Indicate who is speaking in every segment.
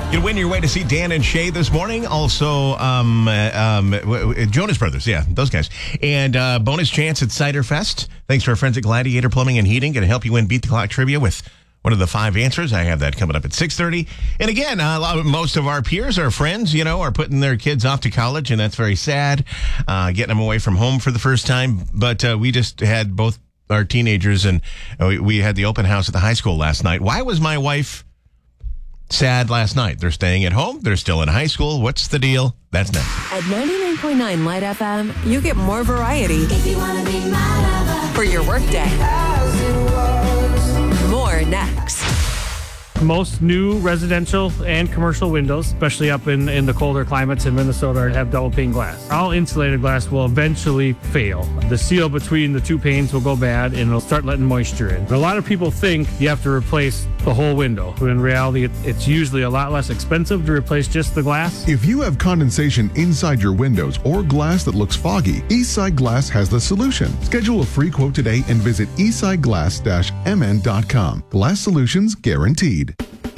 Speaker 1: You win your way to see Dan and Shay this morning. Also, Jonas Brothers. Yeah, those guys. And bonus chance at Cider Fest. Thanks to our friends at Gladiator Plumbing and Heating. Going to help you win Beat the Clock Trivia with one of the 5 answers. I have that coming up at 6:30. And again, most of our peers, our friends, are putting their kids off to college, and that's very sad. Getting them away from home for the first time. But we just had both our teenagers, and we had the open house at the high school last night. Why was my wife sad last night? They're staying at home. They're still in high school. What's the deal? That's next.
Speaker 2: At 99.9 Light FM, you get more variety
Speaker 3: If you wanna be my lover,
Speaker 2: for your workday. More next.
Speaker 4: Most new residential and commercial windows, especially up in the colder climates in Minnesota, have double pane glass. All insulated glass will eventually fail. The seal between the 2 panes will go bad and it'll start letting moisture in. A lot of people think you have to replace the whole window, but in reality, it's usually a lot less expensive to replace just the glass.
Speaker 5: If you have condensation inside your windows or glass that looks foggy, Eastside Glass has the solution. Schedule a free quote today and visit eastsideglass-mn.com. Glass solutions guaranteed.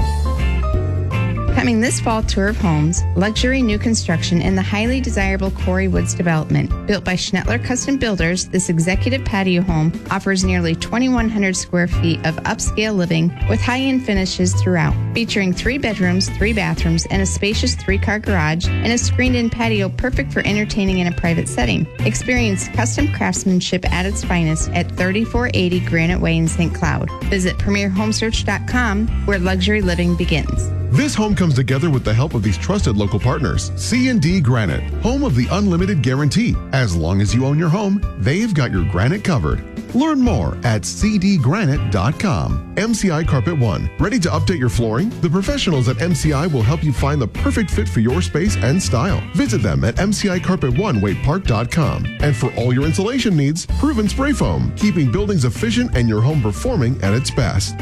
Speaker 6: Coming this fall, tour of homes, luxury new construction in the highly desirable Quarry Woods development. Built by Schnettler Custom Builders, this executive patio home offers nearly 2,100 square feet of upscale living with high-end finishes throughout. Featuring 3 bedrooms, 3 bathrooms, and a spacious 3-car garage, and a screened-in patio perfect for entertaining in a private setting. Experience custom craftsmanship at its finest at 3480 Granite Way in St. Cloud. Visit PremierHomesearch.com, where luxury living begins.
Speaker 5: This home comes together with the help of these trusted local partners. C&D Granite, home of the unlimited guarantee. As long as you own your home, they've got your granite covered. Learn more at cdgranite.com. MCI Carpet One. Ready to update your flooring? The professionals at MCI will help you find the perfect fit for your space and style. Visit them at mcicarpetone.waitepark.com. And for all your insulation needs, Proven Spray Foam, keeping buildings efficient and your home performing at its best.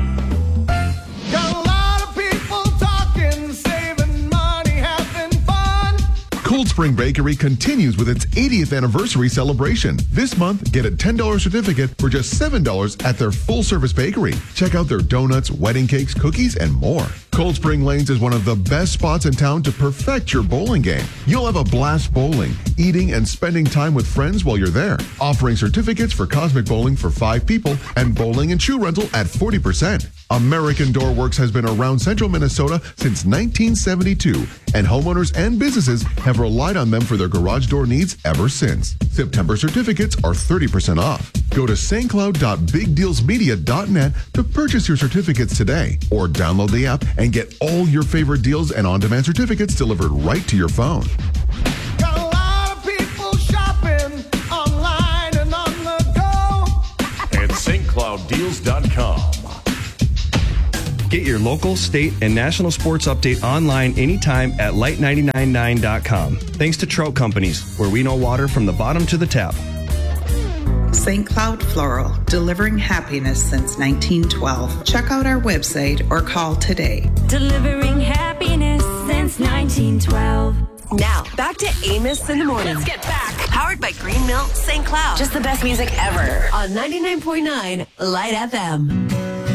Speaker 5: Cold Spring Bakery continues with its 80th anniversary celebration. This month, get a $10 certificate for just $7 at their full-service bakery. Check out their donuts, wedding cakes, cookies, and more. Cold Spring Lanes is one of the best spots in town to perfect your bowling game. You'll have a blast bowling, eating, and spending time with friends while you're there. Offering certificates for Cosmic Bowling for 5 people and bowling and shoe rental at 40%. American Door Works has been around central Minnesota since 1972, and homeowners and businesses have relied on them for their garage door needs ever since. September certificates are 30% off. Go to stcloud.bigdealsmedia.net to purchase your certificates today, or download the app and get all your favorite deals and on-demand certificates delivered right to your phone.
Speaker 7: Got a lot of people shopping online and on the go
Speaker 1: at stclouddeals.com.
Speaker 8: Get your local, state, and national sports update online anytime at light999.com. Thanks to Trout Companies, where we know water from the bottom to the tap.
Speaker 9: St. Cloud Floral, delivering happiness since 1912. Check out our website or call today.
Speaker 3: delivering happiness since 1912.
Speaker 2: Now, back to Amos in the Morning.
Speaker 3: Let's get back.
Speaker 2: Powered by Green Mill St. Cloud.
Speaker 3: Just the best music ever.
Speaker 2: On 99.9 Light FM.